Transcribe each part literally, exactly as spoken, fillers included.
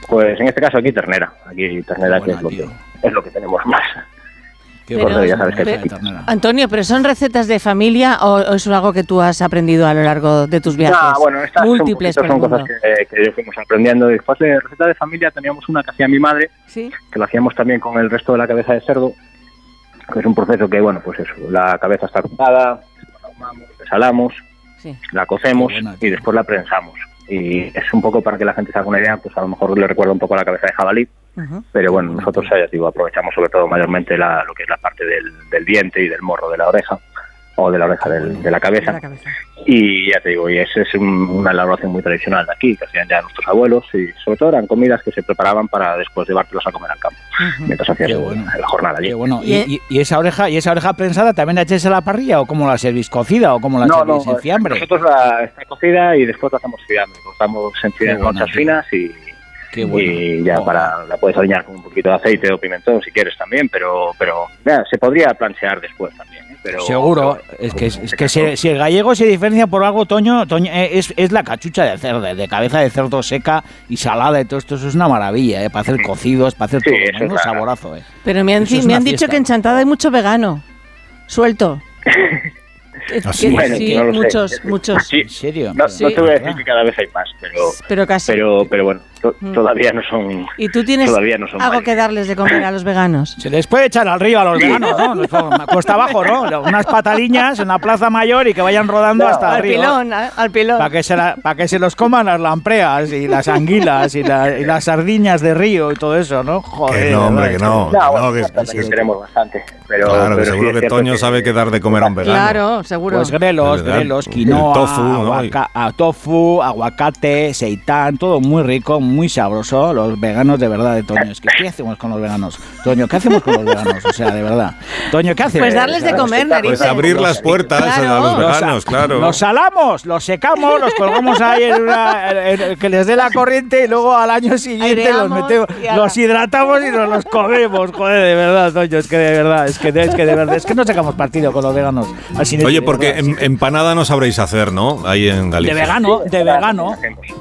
Pues en este caso aquí ternera, aquí ternera que es lo que, es lo que tenemos más. Qué pero, ya sabes que pero, Antonio, ¿pero son recetas de familia o, o es algo que tú has aprendido a lo largo de tus viajes? No, bueno, estas múltiples son, son cosas que, que yo fuimos aprendiendo. Después de recetas de familia teníamos una que hacía mi madre, ¿sí? Que lo hacíamos también con el resto de la cabeza de cerdo, que es un proceso que, bueno, pues eso, la cabeza está cortada, la ahumamos, la salamos, sí. La cocemos buena, y después la prensamos. Y es un poco para que la gente se haga una idea, pues a lo mejor le recuerda un poco a la cabeza de jabalí. Uh-huh. Pero bueno, nosotros ya digo, aprovechamos sobre todo mayormente la, lo que es la parte del, del diente y del morro de la oreja, o de la oreja del, de la cabeza. De la cabeza. Y ya te digo, y esa es un, una elaboración muy tradicional de aquí, que hacían ya nuestros abuelos, y sobre todo eran comidas que se preparaban para después llevártelos a comer al campo, uh-huh. Mientras hacías bueno. la jornada allí. Qué bueno. ¿Y, y, ¿Y esa oreja y esa oreja prensada también la echáis a la parrilla o cómo la servís? ¿Cocida o cómo la no, servís? No, ¿En fiambre? Nosotros la está cocida y después la hacemos fiambre. Cortamos en lonchas finas y... Qué bueno. Y ya oh. para la puedes alinear con un poquito de aceite o pimentón si quieres también, pero pero ya, se podría planchear después también. ¿eh? Pero, seguro, pero, es que, es que si, si el gallego se diferencia por algo, Toño, Toño es, es la cachucha de cerdo, de cabeza de cerdo seca y salada y todo esto, eso es una maravilla, ¿eh? Para hacer cocidos, para hacer sí, todo, un saborazo. ¿eh? Pero me han, me han dicho que en Chantada hay mucho vegano, suelto. Así, que, bueno, sí, no muchos, sé. muchos. Sí, ¿En serio? No, sí. no te voy a decir que cada vez hay más, pero pero casi. Pero, pero bueno, to, todavía no son. ¿Y tú tienes todavía no son algo varios. que darles de comer a los veganos? Se les puede echar al río a los sí. veganos, ¿no? Cuesta abajo, ¿no? Unas pataliñas en la plaza mayor y que vayan rodando no, hasta al el río. Pilón, al pilón. Para que, se la, para que se los coman las lampreas y las anguilas y, la, y las sardiñas de río y todo eso, ¿no? Joder. Que no, hombre, que no. No, bueno, no que, que, sí, que tenemos bastante. Pero, claro, pero que seguro sí que Toño que... sabe qué dar de comer a un vegano. Claro, seguro. Pues grelos, grelos, quinoa, tofu, aguaca- ¿no? tofu, aguacate, seitán, todo muy rico, muy sabroso. Los veganos de verdad de Toño. Es que, ¿qué hacemos con los veganos? Toño, ¿qué hacemos con los veganos? O sea, de verdad. Toño, ¿qué hacemos? Pues darles de comer, narices. Pues abrir las puertas claro. a los veganos, los, claro. Los salamos, los secamos, los colgamos ahí en una... En, en, que les dé la corriente y luego al año siguiente los metemos, los hidratamos y nos los comemos. Joder, de verdad, Toño, es que de verdad, es que, es que de verdad, es que no sacamos partido con los veganos. Así Oye, de porque verdad, en, empanada no sabréis hacer, ¿no? Ahí en Galicia. De vegano, de vegano.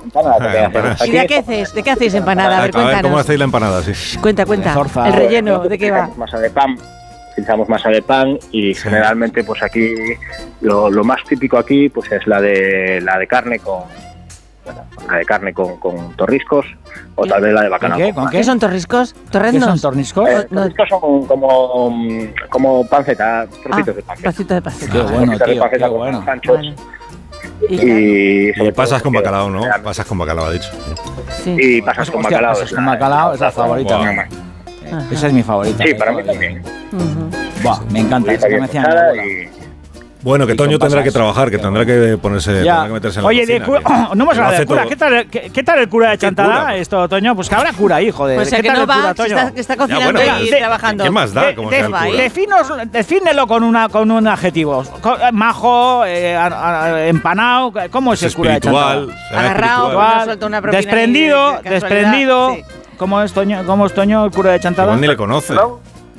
¿Y de qué hacéis? ¿De qué hacéis empanada? A ver, a ver, ¿cómo hacéis la empanada? Sí. Cuenta, cuenta. Zorza. El relleno, ¿de qué va? Masa de pan. Utilizamos masa de pan y sí. generalmente, pues aquí lo, lo más típico aquí, pues es la de la de carne con bueno, la de carne con, con torriscos o tal vez la de bacalao. ¿Con qué? ¿Con qué son torriscos? ¿Torrendos? ¿Qué son torniscos? Eh, torriscos son como, como, como panceta, trocitos ah, de panceta. Trocitos de panceta. Qué bueno, tío, de panceta qué con bueno. anchos. Vale. Y, y, y pasas con bacalao, ¿no? Realmente. Pasas con bacalao, ha dicho. Sí. Y pasas con Hostia, bacalao. Pasas con bacalao, es la favorita. Wow. Esa es mi favorita. Sí, para mí también. Uh-huh. Buah, me encanta. Es que me hacían Bueno, que Toño tendrá que trabajar, que tendrá que ponerse, tendrá que meterse en la Oye, cocina. de cu- que, no hemos hablado de cura. todo. ¿Qué tal, qué, ¿Qué tal el cura de Chantada? Cura? Esto, Toño, pues que habrá cura ahí, joder. Pues ¿Qué el que tal no el cura, va, Toño? está, está cocinando Ya, bueno, y ¿qué, trabajando. ¿Qué más da? Como sea el cura? Definos, defínelo con una con un adjetivo. Majo, eh, a, a, empanado. ¿Cómo es, es el cura de Chantada? Agarrado, suelta una propina desprendido, de desprendido. Sí. ¿Cómo es Toño? ¿Cómo es Toño el cura de Chantada? Igual ni le conoce. ¿No?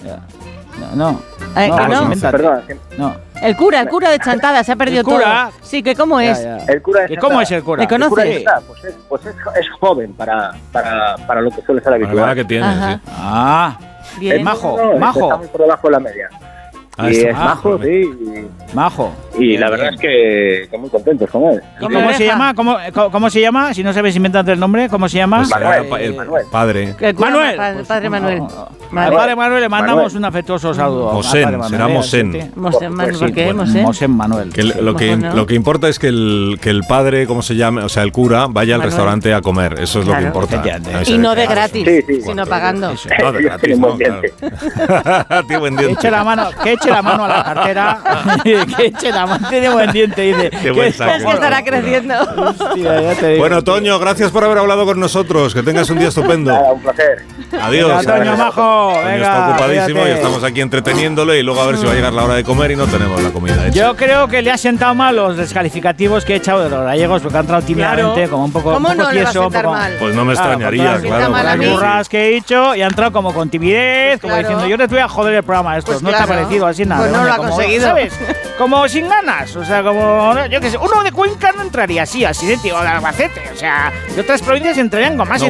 No, no. Eh, no, no. no. Perdón. no. El cura, el cura de Chantada, se ha perdido el cura, todo. Sí, que cómo es. Ya, ya. El cura de ¿Cómo es el cura? ¿Me conoces? El cura de pues es, pues es, es joven para, para, para lo que suele ser habitual. La verdad que tiene, Ajá. sí. Ah, bien. Es majo, no, majo. Estamos por debajo de la media. Ah, y está es majo, majo, sí. Y, Majo. y Bien, la verdad bien. es que, que muy contentos con él. ¿Y cómo se llama? ¿Cómo, cómo, ¿Cómo se llama? Si no sabéis inventar el nombre, ¿cómo se llama? Pues Manuel. el, el Manuel. padre. El cura, Manuel. pa- el padre Manuel. Al Manuel. padre Manuel le mandamos Manuel. un afectuoso saludo. al Mosén, padre Manuel, será ¿eh? Mosén. Sí, sí. Mosén Manuel, Pues sí, ¿por qué? Bueno, Mosén. Mosén Manuel. Que el- lo, que, Mejor no. lo que importa es que el, que el padre, ¿cómo se llama? O sea, el cura, vaya al Manuel. restaurante a comer. Eso es lo que Claro. importa. Efectivamente. A Y ese- no de claro, gratis, Sí, sí. sino pagando. Eso. No, de Yo gratis, tengo no, buen diente. claro. Tiene buen Que diente. eche la mano, que eche la mano a la cartera. Que eche la mano. Tiene buen diente, dice. Qué buen Que- saco. Es que estará creciendo. Hostia, ya te digo. Bueno, Toño, gracias por haber hablado con nosotros. Que tengas un día estupendo. Nada, un placer. Adiós. Venga, Toño, majo. Toño Venga, está ocupadísimo cuídate. y estamos aquí entreteniéndole y luego a ver si va a llegar la hora de comer y no tenemos la comida hecha. Yo creo que le ha sentado mal los descalificativos que he echado de los gallegos porque ha entrado tímidamente, Claro. como un poco, ¿Cómo un poco no le va a tieso, un sentar poco- mal? Pues no me Claro, extrañaría, porque claro. mal a Las mí. burras que he dicho y ha entrado como con timidez, como Claro. diciendo, yo les voy a joder el programa a estos. Pues no te claro. ha parecido así nada. Pues no Coño, lo ha como, conseguido. ¿sabes? Como sin ganas. O sea, como, yo qué sé, uno de Cuenca no entraría así, así de tío, de Albacete. O sea, de otras provincias entrarían con más No,